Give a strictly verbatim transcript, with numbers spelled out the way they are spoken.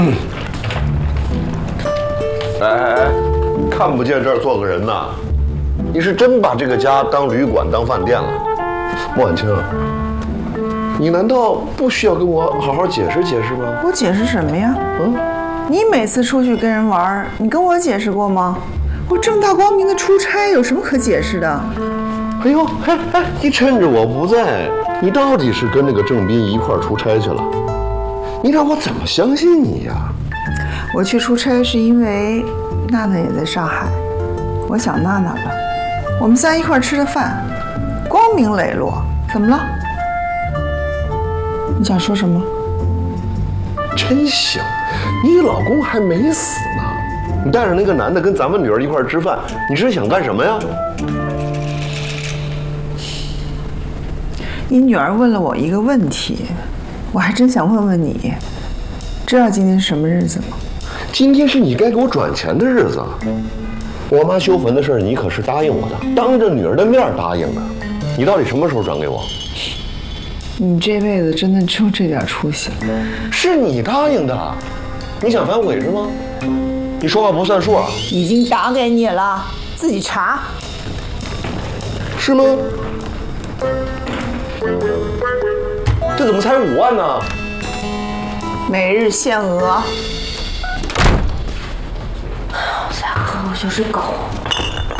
哎哎哎，看不见这儿坐个人呐？你是真把这个家当旅馆、当饭店了？莫婉清，你难道不需要跟我好好解释解释吗？ 我解释什么呀？嗯，你每次出去跟人玩，你跟我解释过吗？我正大光明的出差，有什么可解释的？ 哎呦，哎哎，你趁着我不在，你到底是跟那个郑斌一块儿出差去了？你让我怎么相信你呀？ 我去出差是因为娜娜也在上海，我想娜娜了。我们仨一块儿吃的饭，光明磊落。怎么了？你想说什么？ 真行，你老公还没死呢，你带着那个男的跟咱们女儿一块儿吃饭，你是想干什么呀？ 你女儿问了我一个问题，我还真想问问你，知道今天是什么日子吗？ 今天是你该给我转钱的日子。我妈修坟的事儿，你可是答应我的，当着女儿的面答应的。你到底什么时候转给我？ 你这辈子真的就这点出息了？ 是你答应的，你想反悔是吗？你说话不算数啊！ 已经打给你了，自己查。 是吗？这怎么才五万呢？ 每日限额。 好家伙，我就是狗。